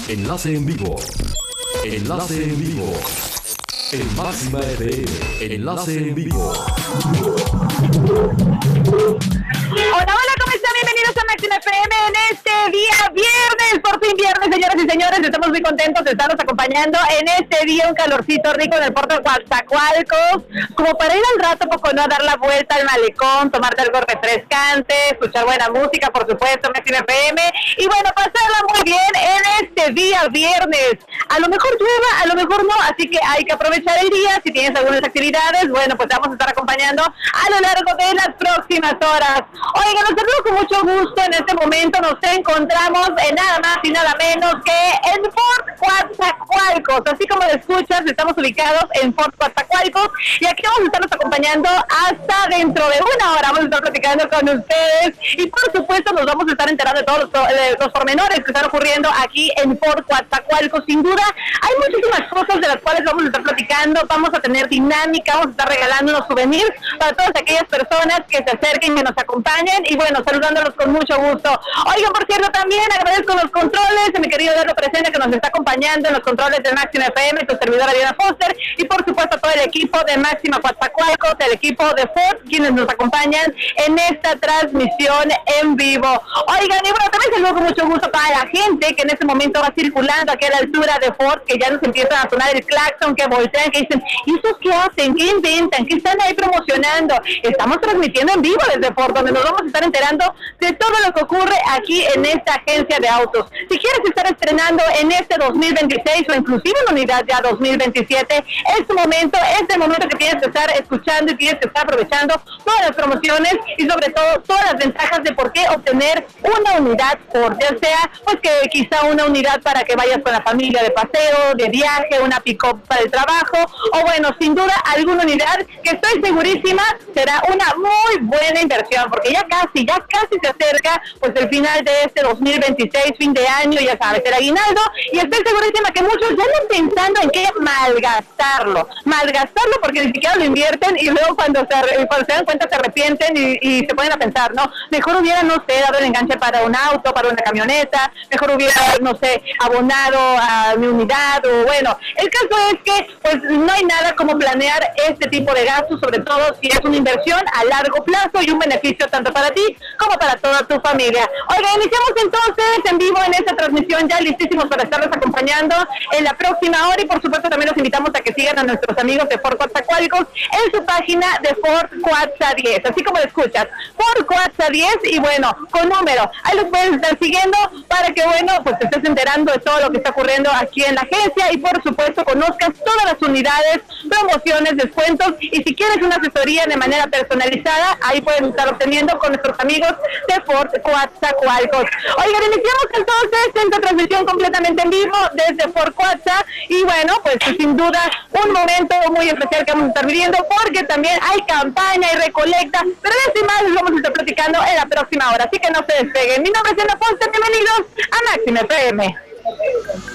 Enlace en vivo. Enlace en vivo. En Máxima FM. Enlace en vivo. Hola, hola, ¿cómo están? Bienvenidos a Máxima FM en este día viernes, por fin viernes, señoras y señores. Estamos muy contentos de estarnos acompañando en este día, un calorcito rico en el puerto de Coatzacoalcos, como para ir al rato, poco no, a dar la vuelta al malecón, tomarte algo refrescante, escuchar buena música, por supuesto, Máxima FM, y bueno, pasarla muy bien en este día viernes. A lo mejor llueva, a lo mejor no, así que hay que aprovechar el día. Si tienes algunas actividades, bueno, pues te vamos a estar acompañando a lo largo de las próximas horas. Oigan, nos saludo con mucho gusto. En este momento nos encontramos en nada más y nada menos que en Fort Coatzacoalcos. Así como lo escuchas, estamos ubicados en Fort Coatzacoalcos y aquí vamos a estarnos acompañando hasta dentro de una hora. Vamos a estar platicando con ustedes y por supuesto nos vamos a estar enterando de todos los pormenores que están ocurriendo aquí en Fort Coatzacoalcos. Sin duda, hay muchísimas cosas de las cuales vamos a estar platicando. Vamos a tener dinámica, vamos a estar regalando unos souvenirs para todas aquellas personas que se acerquen y que nos acompañen y bueno, saludándolos con mucho gusto. Oigan, por cierto, también agradezco los controles de mi querido Eduardo Presente, que nos está acompañando en los controles de Máxima FM, tu servidora Diana Foster, y por supuesto todo el equipo de Máxima Coatzacoalcos, el equipo de Fort, quienes nos acompañan en esta transmisión en vivo. Oigan, y bueno, también saludo con mucho gusto para la gente que en este momento va circulando aquí a la altura de Fort, que ya nos empiezan a sonar el claxon, que voltean, que dicen, ¿y esos qué hacen? ¿Qué inventan? ¿Qué están ahí promocionando? Estamos transmitiendo en vivo desde Fort, donde nos vamos a estar enterando de todo lo que ocurre aquí en esta agencia de autos. Si quieres estar estrenando en este 2026 o inclusive en unidad ya 2027, es tu momento, es el momento que tienes que estar escuchando y tienes que estar aprovechando todas las promociones y sobre todo todas las ventajas de por qué obtener una unidad Ford, ya sea pues que quizá una unidad para que vayas con la familia de paseo, de viaje, una pick-up para el trabajo, o bueno, sin duda alguna unidad que estoy segurísima será una muy buena inversión, porque ya casi se acerca pues el final de este 2026, fin de año, ya sabes, el aguinaldo, y estoy segurísima que muchos ya están pensando en qué malgastarlo porque ni siquiera lo invierten y luego cuando se dan cuenta se arrepienten y se ponen a pensar, no, mejor hubiera, no sé, dado el enganche para un auto, para una camioneta, mejor hubiera, no sé, abonado a mi unidad, o bueno, el caso es que pues no hay nada como planear este tipo de gastos, sobre todo si es una inversión a largo plazo y un beneficio tanto para ti como para toda tu familia. Oiga, iniciamos entonces en vivo en esta transmisión, ya listísimos para estarles acompañando en la próxima hora y por supuesto también los invitamos a que sigan a nuestros amigos de Fort Coatzacoalcos en su página de Fort Coatza 10, así como lo escuchas, Fort Coatza 10 y bueno, con número, ahí los puedes estar siguiendo para que bueno, pues te estés enterando de todo lo que está ocurriendo aquí en la agencia y por supuesto conozcas todas las unidades, promociones, descuentos y si quieres una asesoría de manera personalizada, ahí pueden estar obteniendo con nuestros amigos de Fort Coatzacoalcos. Oigan, iniciamos entonces esta transmisión completamente en vivo desde Fort Coatza y bueno, pues sin duda un momento muy especial que vamos a estar viviendo porque también hay campaña y recolecta, pero de esto y más les vamos a estar platicando en la próxima hora, así que no se despeguen. Mi nombre es Diana Foster, bienvenidos a Máxima FM.